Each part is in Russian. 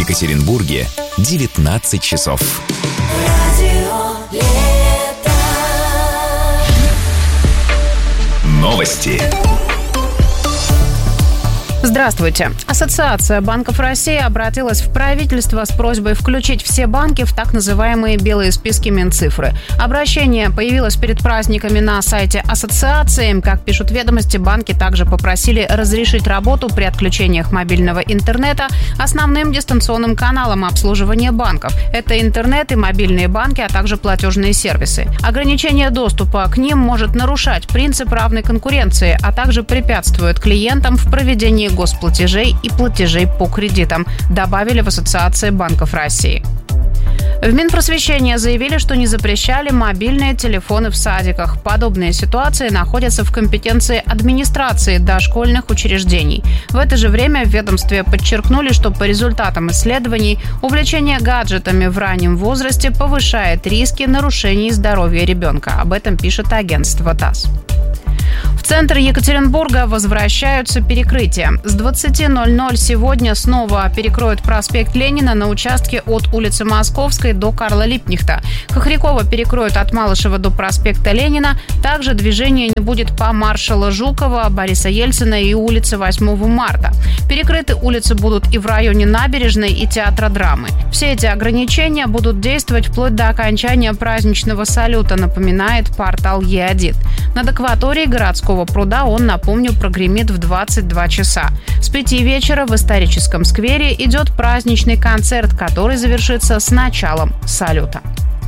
Екатеринбурге 19 часов. Новости. Здравствуйте. Ассоциация банков России обратилась в правительство с просьбой включить все банки в так называемые белые списки Минцифры. Обращение появилось перед праздниками на сайте ассоциации. Как пишут ведомости, банки также попросили разрешить работу при отключениях мобильного интернета основным дистанционным каналам обслуживания банков. Это интернет и мобильные банки, а также платежные сервисы. Ограничение доступа к ним может нарушать принцип равной конкуренции, а также препятствует клиентам в проведении госплатежей и платежей по кредитам, добавили в Ассоциации банков России. В Минпросвещении заявили, что не запрещали мобильные телефоны в садиках. Подобные ситуации находятся в компетенции администрации дошкольных учреждений. В это же время в ведомстве подчеркнули, что по результатам исследований увлечение гаджетами в раннем возрасте повышает риски нарушений здоровья ребенка. Об этом пишет агентство ТАСС. В центр Екатеринбурга возвращаются перекрытия. С 20:00 сегодня снова перекроют проспект Ленина на участке от улицы Московской до Карла Липкнехта. Хохрякова перекроют от Малышева до проспекта Ленина. Также движения не будет по Маршала Жукова, Бориса Ельцина и улице 8 марта. Перекрыты улицы будут и в районе Набережной и Театра драмы. Все эти ограничения будут действовать вплоть до окончания праздничного салюта, напоминает портал Е1. Над акваторией городского пруда он, напомню, прогремит в 22 часа. С 5 вечера в историческом сквере идет праздничный концерт, который завершится с началом салюта.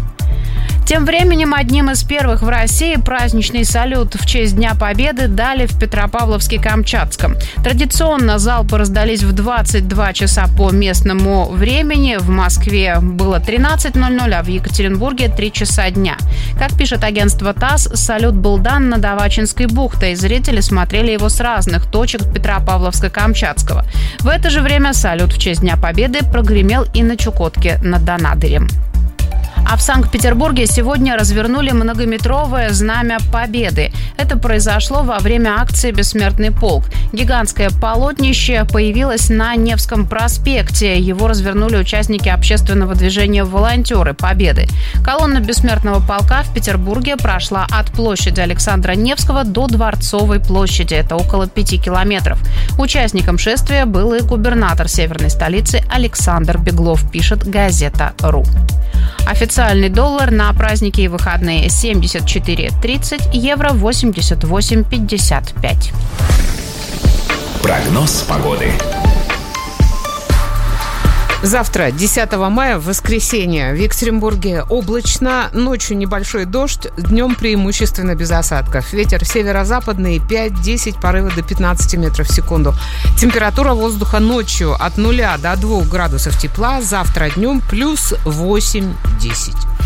Тем временем одним из первых в России праздничный салют в честь Дня Победы дали в Петропавловске-Камчатском. Традиционно залпы раздались в 22 часа по местному времени. В Москве было 13:00, а в Екатеринбурге 3 часа дня. Как пишет агентство ТАСС, салют был дан над Авачинской бухтой. Зрители смотрели его с разных точек Петропавловска-Камчатского. В это же время салют в честь Дня Победы прогремел и на Чукотке над Анадырем. А в Санкт-Петербурге сегодня развернули многометровое знамя Победы. Это произошло во время акции «Бессмертный полк». Гигантское полотнище появилось на Невском проспекте. Его развернули участники общественного движения «Волонтеры Победы». Колонна Бессмертного полка в Петербурге прошла от площади Александра Невского до Дворцовой площади. Это около 5 километров. Участником шествия был и губернатор северной столицы Александр Беглов, пишет газета.ру. Официальный доллар на праздники и выходные 74.30, евро 88.55. Прогноз погоды. Завтра, 10 мая, в воскресенье, в Екатеринбурге облачно, ночью небольшой дождь, днем преимущественно без осадков. Ветер северо-западный 5-10, порывы до 15 метров в секунду. Температура воздуха ночью от 0 до 2 градусов тепла, завтра днем плюс 8-10.